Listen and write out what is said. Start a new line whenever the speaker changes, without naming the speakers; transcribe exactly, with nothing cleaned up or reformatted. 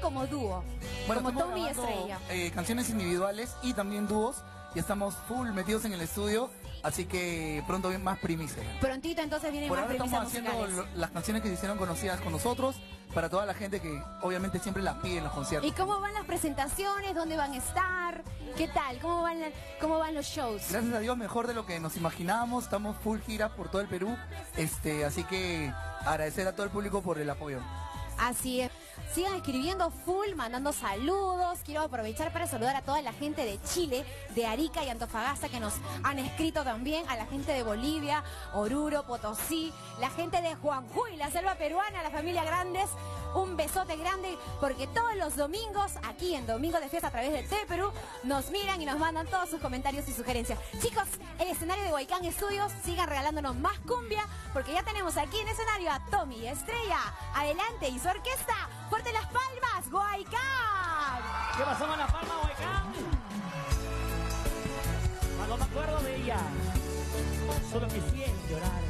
como dúo,
bueno,
como Tommy y
grabando,
Estrella.
Eh, canciones individuales y también dúos. Y estamos full metidos en el estudio, así que pronto viene más primicia.
Prontito entonces vienen
Por
más
ahora
primicias
estamos haciendo
musicales.
lo- las canciones que se hicieron conocidas con nosotros, para toda la gente que obviamente siempre las pide en los conciertos.
¿Y cómo van las presentaciones? ¿Dónde van a estar? ¿Qué tal? ¿Cómo van, la- cómo van los shows?
Gracias a Dios, mejor de lo que nos imaginábamos. Estamos full gira por todo el Perú. Este, así que agradecer a todo el público por el apoyo.
Así es. Sigan escribiendo full, mandando saludos. Quiero aprovechar para saludar a toda la gente de Chile, de Arica y Antofagasta que nos han escrito también, a la gente de Bolivia, Oruro, Potosí, la gente de Juanjuy, la selva peruana, la familia Grandes. Un besote grande porque todos los domingos, aquí en Domingo de Fiesta a través de T V Perú, nos miran y nos mandan todos sus comentarios y sugerencias. Chicos, el escenario de Huaycán Estudios, sigan regalándonos más cumbia porque ya tenemos aquí en escenario a Tommy y Estrella. Adelante, y su orquesta. ¡Fuerte las palmas, Huaycán!
¿Qué pasó con la palma, Huaycán? Cuando me acuerdo de ella, solo me siento llorar.